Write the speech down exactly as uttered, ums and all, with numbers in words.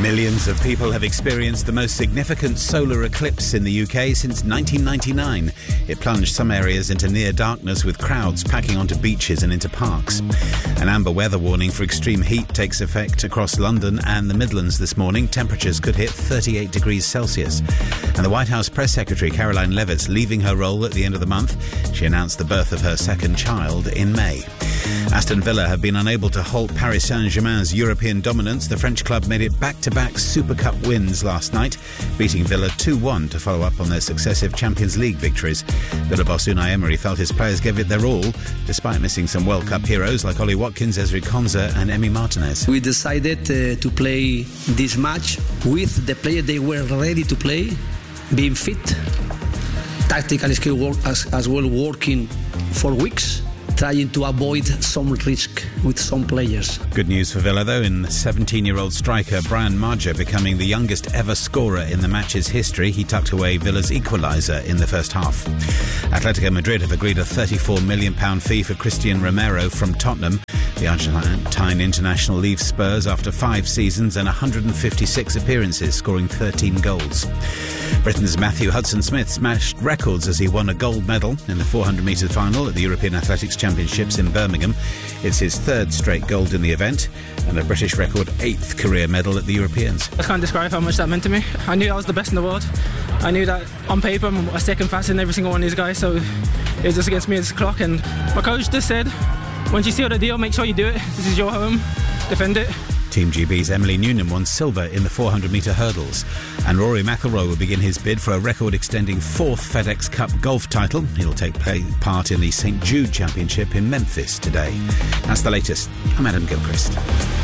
Millions of people have experienced the most significant solar eclipse in the U K since nineteen ninety-nine. It plunged some areas into near darkness with crowds packing onto beaches and into parks. An amber weather warning for extreme heat takes effect across London and the Midlands this morning. Temperatures could hit thirty-eight degrees Celsius. And the White House Press Secretary Caroline Leavitt's leaving her role at the end of the month. She announced the birth of her second child in May. Aston Villa have been unable to halt Paris Saint-Germain's European dominance. The French club made it back-to-back Super Cup wins last night, beating Villa two one to follow up on their successive Champions League victories. Villa boss Unai Emery felt his players gave it their all, despite missing some World Cup heroes like Ollie Watkins, Ezri Konsa and Emi Martinez. We decided uh, to play this match with the players they were ready to play, being fit, tactical skill work as, as well, working for weeks, trying to avoid some risk with some players. Good news for Villa, though, in seventeen-year-old striker Brian Maja becoming the youngest ever scorer in the match's history. He tucked away Villa's equaliser in the first half. Atletico Madrid have agreed a thirty-four million pounds fee for Christian Romero from Tottenham. The Argentine international leaves Spurs after five seasons and one hundred fifty-six appearances, scoring thirteen goals. Britain's Matthew Hudson-Smith smashed records as he won a gold medal in the four hundred metres final at the European Athletics Championships in Birmingham. It's his third straight gold in the event and a British record eighth career medal at the Europeans. I can't describe how much that meant to me. I knew I was the best in the world. I knew that on paper I'm a second fastest than every single one of these guys, so it was just against me as a clock. And my coach just said, once you seal the deal, make sure you do it. This is your home. Defend it. Team G B's Emily Noonan won silver in the four hundred metre hurdles. And Rory McIlroy will begin his bid for a record-extending fourth FedEx Cup golf title. He'll take part in the Saint Jude Championship in Memphis today. That's the latest. I'm Adam Gilchrist.